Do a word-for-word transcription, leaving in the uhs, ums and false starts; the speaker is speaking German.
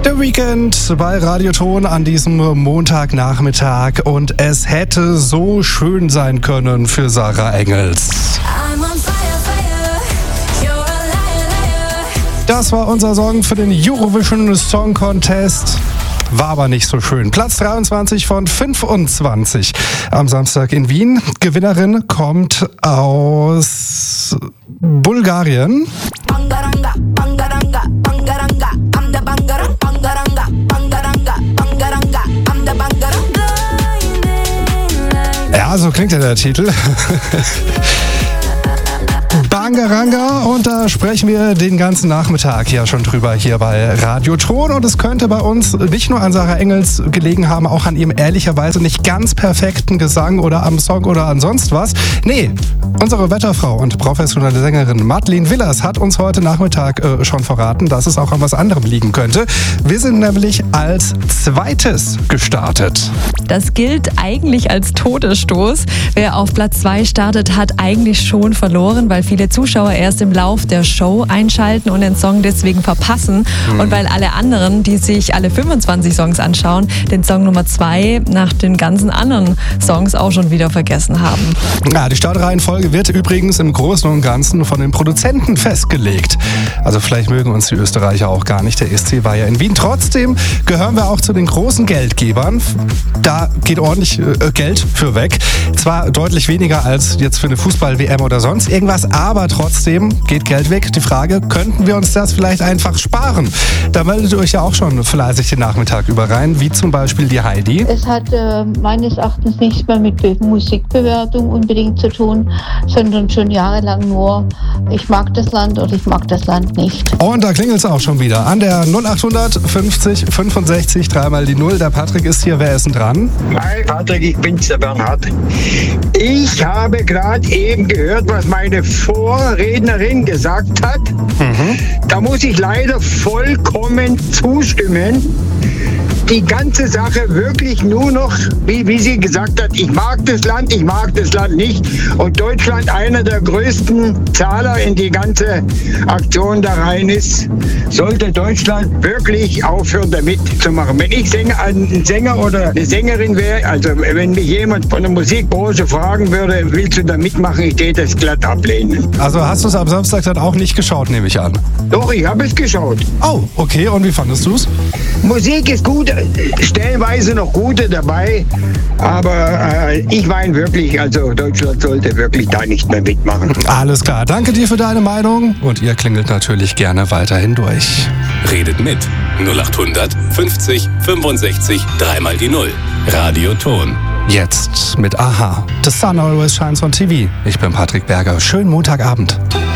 The Weeknd bei Radioton an diesem Montagnachmittag und es hätte so schön sein können für Sarah Engels. Das war unser Song für den Eurovision Song Contest. War aber nicht so schön. Platz dreiundzwanzig von fünfundzwanzig am Samstag in Wien. Gewinnerin kommt aus Bulgarien. Ja, so klingt ja der Titel. Bangaranga, und da sprechen wir den ganzen Nachmittag ja schon drüber hier bei Radioton, und es könnte bei uns nicht nur an Sarah Engels gelegen haben, auch an ihrem ehrlicherweise nicht ganz perfekten Gesang oder am Song oder an sonst was. Nee, unsere Wetterfrau und professionelle Sängerin Madeleine Willers hat uns heute Nachmittag äh, schon verraten, dass es auch an was anderem liegen könnte. Wir sind nämlich als Zweites gestartet. Das gilt eigentlich als Todesstoß. Wer auf Platz zwei startet, hat eigentlich schon verloren, weil viele Zuschauer erst im Lauf der Show einschalten und den Song deswegen verpassen. Mhm. Und weil alle anderen, die sich alle fünfundzwanzig Songs anschauen, den Song Nummer zwei nach den ganzen anderen Songs auch schon wieder vergessen haben. Ja, die Startreihenfolge wird übrigens im Großen und Ganzen von den Produzenten festgelegt. Also vielleicht mögen uns die Österreicher auch gar nicht. Der E S C war ja in Wien. Trotzdem gehören wir auch zu den großen Geldgebern. Da geht ordentlich äh, Geld für weg. Zwar deutlich weniger als jetzt für eine Fußball-W M oder sonst irgendwas, aber trotzdem geht Geld weg. Die Frage, könnten wir uns das vielleicht einfach sparen? Da meldet ihr euch ja auch schon fleißig den Nachmittag über rein, wie zum Beispiel die Heidi. Es hat äh, meines Erachtens nichts mehr mit Be- Musikbewertung unbedingt zu tun, sondern schon jahrelang nur, ich mag das Land oder ich mag das Land nicht. Und da klingelt es auch schon wieder. An der null achthundert fünfzig fünfundsechzig, dreimal die Null. Der Patrick ist hier. Wer ist denn dran? Hi Patrick, ich bin's, der Bernhard. Ich habe gerade eben gehört, was meine Vorrednerin gesagt hat. Mhm. Da muss ich leider vollkommen zustimmen. Die ganze Sache wirklich nur noch, wie, wie sie gesagt hat, ich mag das Land, ich mag das Land nicht. Und Deutschland einer der größten Zahler in die ganze Aktion da rein ist, sollte Deutschland wirklich aufhören damit zu machen. Wenn ich Sänger, ein Sänger oder eine Sängerin wäre, also wenn mich jemand von der Musikbranche fragen würde, willst du da mitmachen, ich würde das glatt ablehnen. Also hast du es am Samstag dann auch nicht geschaut, nehme ich an? Doch, ich habe es geschaut. Oh, okay. Und wie fandest du es? Musik ist gut, stellenweise noch gute dabei, aber äh, ich meine wirklich, also Deutschland sollte wirklich da nicht mehr mitmachen. Alles klar, danke dir für deine Meinung und ihr klingelt natürlich gerne weiterhin durch. Redet mit null achthundert fünfzig fünfundsechzig, dreimal die Null. Radioton. Jetzt mit Aha. The Sun Always Shines on T V. Ich bin Patrick Berger. Schönen Montagabend.